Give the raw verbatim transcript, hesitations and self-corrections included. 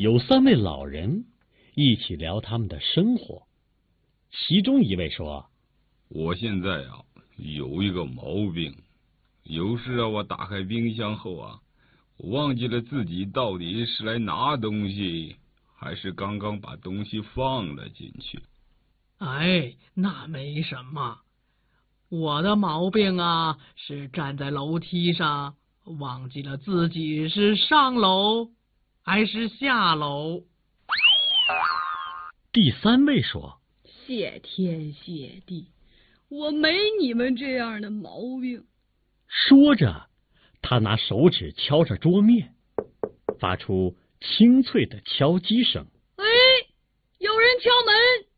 有三位老人一起聊他们的生活。其中一位说： 我现在啊有一个毛病，有时啊我打开冰箱后啊，我忘记了自己到底是来拿东西，还是刚刚把东西放了进去。 哎，那没什么。我的毛病啊，是站在楼梯上，忘记了自己是上楼还是下楼。 第三位说： 谢天谢地，我没你们这样的毛病。 说着，他拿手指敲着桌面，发出清脆的敲击声。 哎，有人敲门。